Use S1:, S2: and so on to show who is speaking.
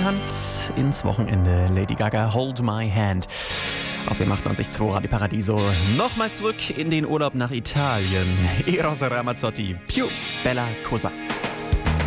S1: Hand ins Wochenende. Lady Gaga, Hold My Hand. Auf dem 98.2 Radio Paradiso. Nochmal zurück in den Urlaub nach Italien. Eros Ramazzotti, Più Bella Cosa.